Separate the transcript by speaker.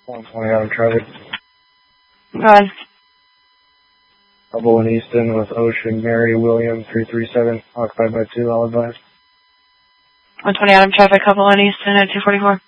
Speaker 1: 120 Adam traffic.
Speaker 2: Go ahead.
Speaker 1: Double in Easton with Ocean Mary William 337, occupied by 2, I'll advise.
Speaker 2: 120 Adam traffic, couple in Easton at 244.